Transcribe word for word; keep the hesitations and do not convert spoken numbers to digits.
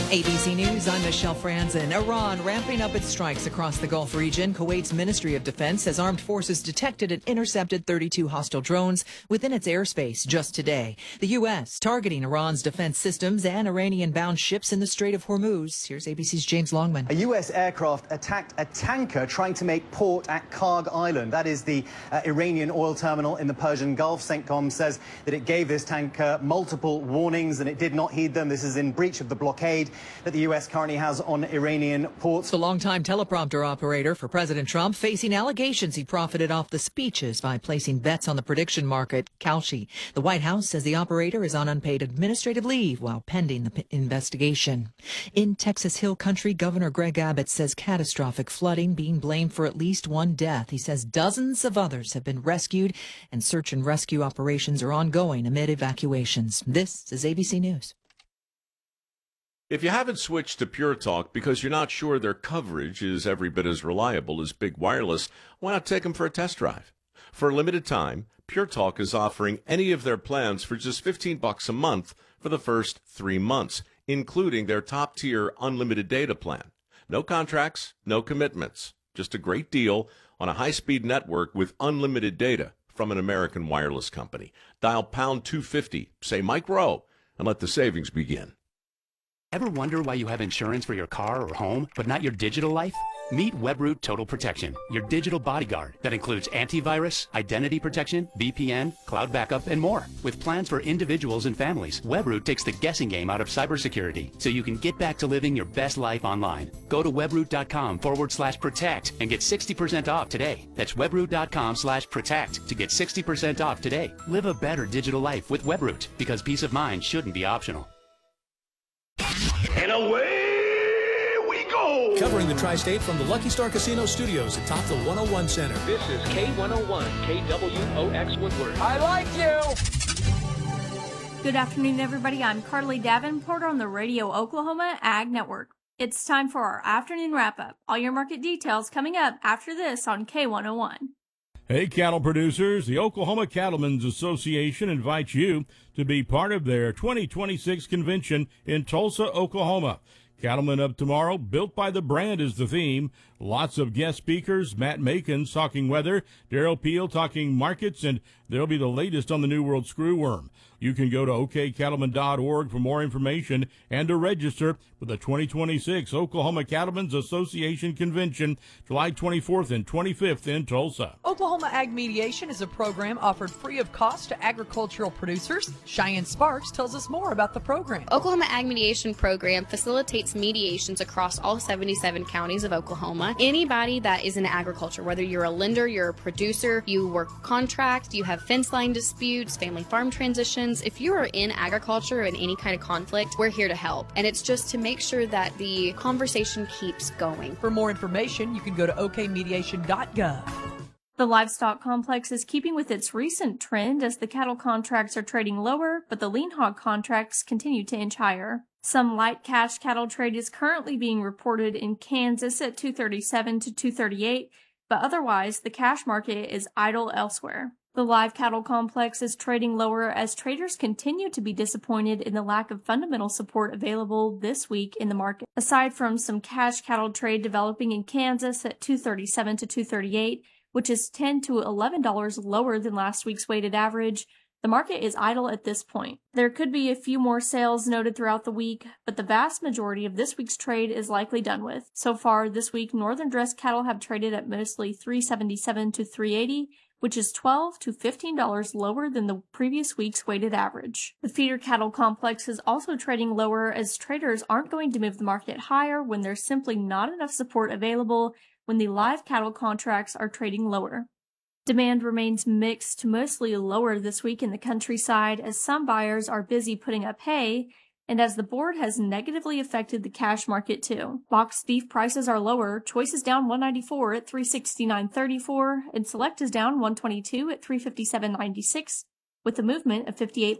A B C News, I'm Michelle Franzen. Iran ramping up its strikes across the Gulf region. Kuwait's Ministry of Defense says armed forces detected and intercepted thirty-two hostile drones within its airspace just today. The U S targeting Iran's defense systems and Iranian-bound ships in the Strait of Hormuz. Here's A B C's James Longman. A U S aircraft attacked a tanker trying to make port at Karg Island. That is the uh, Iranian oil terminal in the Persian Gulf. CENTCOM says that it gave this tanker multiple warnings and it did not heed them. This is in breach of the blockade that the U S currently has on Iranian ports. The longtime teleprompter operator for President Trump facing allegations he profited off the speeches by placing bets on the prediction market, Kalshi. The White House says the operator is on unpaid administrative leave while pending the investigation. In Texas Hill Country, Governor Greg Abbott says catastrophic flooding being blamed for at least one death. He says dozens of others have been rescued and search and rescue operations are ongoing amid evacuations. This is A B C News. If you haven't switched to Pure Talk because you're not sure their coverage is every bit as reliable as Big Wireless, why not take them for a test drive? For a limited time, Pure Talk is offering any of their plans for just fifteen bucks a month for the first three months, including their top-tier unlimited data plan. No contracts, no commitments, just a great deal on a high-speed network with unlimited data from an American wireless company. Dial pound two fifty, say Mike Rowe, and let the savings begin. Ever wonder why you have insurance for your car or home, but not your digital life? Meet Webroot Total Protection, your digital bodyguard that includes antivirus, identity protection, V P N, cloud backup, and more. With plans for individuals and families, Webroot takes the guessing game out of cybersecurity so you can get back to living your best life online. Go to webroot.com forward slash protect and get sixty percent off today. That's webroot.com slash protect to get sixty percent off today. Live a better digital life with Webroot because peace of mind shouldn't be optional. And away we go! Covering the Tri-State from the Lucky Star Casino Studios atop the one oh one Center. This is K one oh one, K W O X Woodward. I like you! Good afternoon, everybody. I'm Carly Davenport on the Radio Oklahoma Ag Network. It's time for our afternoon wrap-up. All your market details coming up after this on K one oh one. Hey, cattle producers, the Oklahoma Cattlemen's Association invites you to be part of their twenty twenty-six convention in Tulsa, Oklahoma. Cattlemen of Tomorrow, built by the brand is the theme. Lots of guest speakers, Matt Makins talking weather, Daryl Peel talking markets, and there'll be the latest on the New World screwworm. You can go to O K cattlemen dot org for more information and to register for the twenty twenty-six Oklahoma Cattlemen's Association Convention, July twenty-fourth and twenty-fifth in Tulsa. Oklahoma Ag Mediation is a program offered free of cost to agricultural producers. Cheyenne Sparks tells us more about the program. Oklahoma Ag Mediation program facilitates mediations across all seventy-seven counties of Oklahoma. Anybody that is in agriculture, whether you're a lender, you're a producer, you work contract, you have fence line disputes, family farm transitions, if you are in agriculture in any kind of conflict, we're here to help. And it's just to make sure that the conversation keeps going. For more information, you can go to O K mediation dot gov. The livestock complex is keeping with its recent trend as the cattle contracts are trading lower, but the lean hog contracts continue to inch higher. Some light cash cattle trade is currently being reported in Kansas at two thirty-seven to two thirty-eight, but otherwise the cash market is idle elsewhere. The live cattle complex is trading lower as traders continue to be disappointed in the lack of fundamental support available this week in the market. Aside from some cash cattle trade developing in Kansas at two thirty-seven to two thirty-eight, which is ten to eleven dollars lower than last week's weighted average, the market is idle at this point. There could be a few more sales noted throughout the week, but the vast majority of this week's trade is likely done with. So far this week, northern dress cattle have traded at mostly three seventy-seven to three eighty, which is twelve to fifteen dollars lower than the previous week's weighted average. The feeder cattle complex is also trading lower as traders aren't going to move the market higher when there's simply not enough support available when the live cattle contracts are trading lower. Demand remains mixed to mostly lower this week in the countryside as some buyers are busy putting up hay, and as the board has negatively affected the cash market too. Boxed beef prices are lower. Choice is down one ninety-four at three sixty-nine thirty-four, and Select is down one twenty-two at three fifty-seven ninety-six, with a movement of fifty-eight